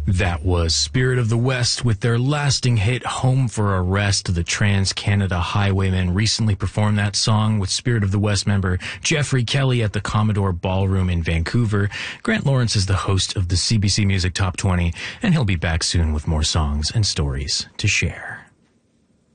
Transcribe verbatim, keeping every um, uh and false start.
That was Spirit of the West with their lasting hit, Home for a Rest. The Trans-Canada Highwaymen recently performed that song with Spirit of the West member Jeffrey Kelly at the Commodore Ballroom in Vancouver. Grant Lawrence is the host of the C B C Music Top twenty, and he'll be back soon with more songs and stories to share.